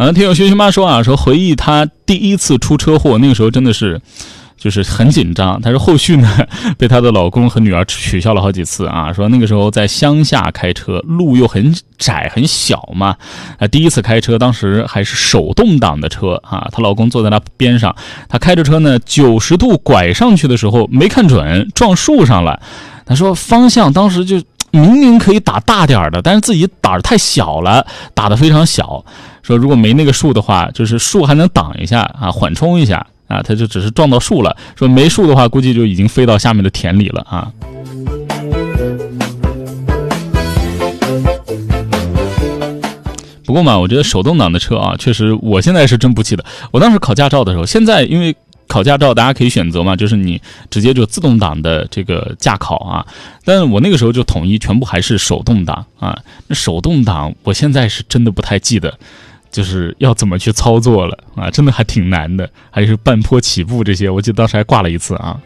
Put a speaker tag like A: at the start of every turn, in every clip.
A: 听友学学妈说啊，说回忆她第一次出车祸，那个时候真的是就是很紧张。她说后续呢被她的老公和女儿取笑了好几次啊，说那个时候在乡下开车，路又很窄很小嘛，第一次开车，当时还是手动挡的车啊，她老公坐在她边上，她开着车呢90度拐上去的时候没看准，撞树上了。她说方向当时就明明可以打大点的，但是自己打得太小了，打得非常小。说如果没那个树的话，就是树还能挡一下啊，缓冲一下啊，他就只是撞到树了。说没树的话，估计就已经飞到下面的田里了啊。不过嘛，我觉得手动挡的车啊，确实我现在是真不气的。我当时考驾照的时候，现在因为考驾照大家可以选择嘛，就是你直接就自动挡的这个驾考啊，但是我那个时候就统一全部还是手动挡啊。那手动挡我现在是真的不太记得就是要怎么去操作了啊，真的还挺难的，还是半坡起步这些，我记得当时还挂了一次啊。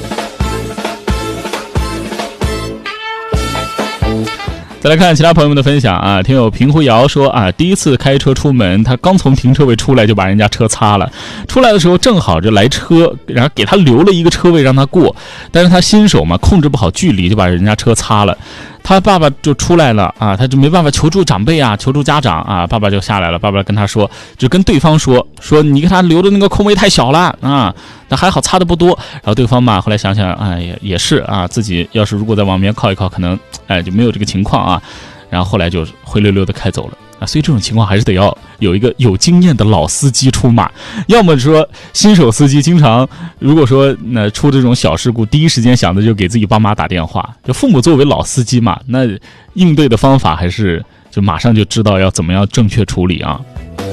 A: 再来看其他朋友们的分享啊，听友平湖瑶说啊，第一次开车出门，他刚从停车位出来就把人家车擦了，出来的时候正好就来车，然后给他留了一个车位让他过，但是他新手嘛，控制不好距离就把人家车擦了。他爸爸就出来了啊，他就没办法求助长辈啊，求助家长啊，爸爸就下来了，爸爸跟他说，就跟对方说你给他留的那个空位太小了啊，那还好擦的不多。然后对方嘛，后来想想，哎也是啊，自己要是如果再往边靠一靠，可能就没有这个情况啊。然后后来就灰溜溜的开走了啊。所以这种情况还是得要有一个有经验的老司机出马，要么说新手司机经常如果说出这种小事故，第一时间想的就给自己爸妈打电话，就父母作为老司机嘛，那应对的方法还是就马上就知道要怎么样正确处理啊。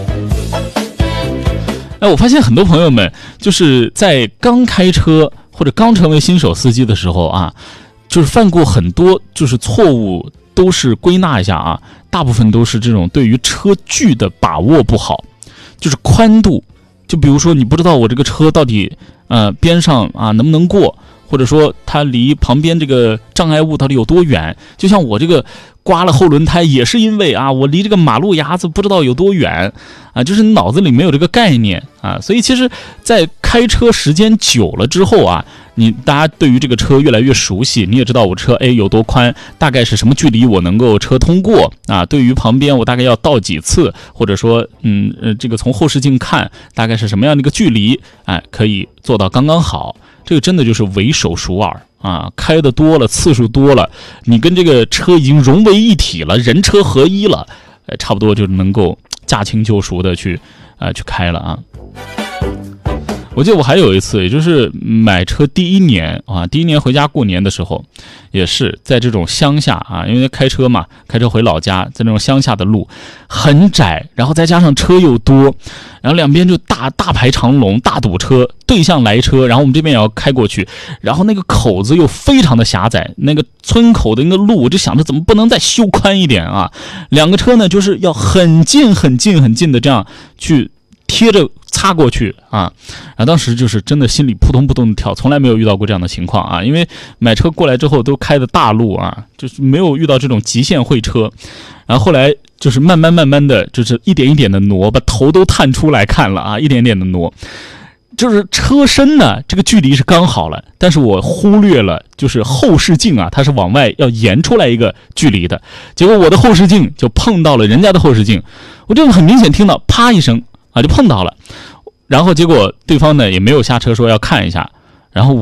A: 我发现很多朋友们就是在刚开车或者刚成为新手司机的时候啊，就是犯过很多就是错误，都是归纳一下啊，大部分都是这种对于车距的把握不好，就是宽度，就比如说你不知道我这个车到底边上啊能不能过，或者说它离旁边这个障碍物到底有多远。就像我这个刮了后轮胎也是因为啊我离这个马路牙子不知道有多远啊，就是你脑子里没有这个概念啊。所以其实在开车时间久了之后啊，大家对于这个车越来越熟悉，你也知道我车有多宽，大概是什么距离我能够车通过啊，对于旁边我大概要倒几次，或者说这个从后视镜看大概是什么样的一个距离，可以做到刚刚好。这个真的就是为手熟耳啊，开的多了，次数多了，你跟这个车已经融为一体了，人车合一了，差不多就能够驾轻就熟的去开了啊。我记得我还有一次，也就是买车第一年回家过年的时候，也是在这种乡下啊，因为开车回老家，在那种乡下的路很窄，然后再加上车又多，然后两边就大排长龙，大堵车，对向来车，然后我们这边也要开过去，然后那个口子又非常的狭窄，那个村口的那个路，我就想着怎么不能再修宽一点啊？两个车呢，就是要很近的这样去贴着擦过去啊，然后当时就是真的心里扑通扑通的跳，从来没有遇到过这样的情况啊，因为买车过来之后都开的大路啊，就是没有遇到这种极限会车，然后后来就是慢慢的，就是一点一点的挪，把头都探出来看了啊，一点点的挪，就是车身呢这个距离是刚好了，但是我忽略了就是后视镜啊，它是往外要延出来一个距离的，结果我的后视镜就碰到了人家的后视镜，我就很明显听到啪一声啊，就碰到了，然后结果对方呢也没有下车说要看一下，然后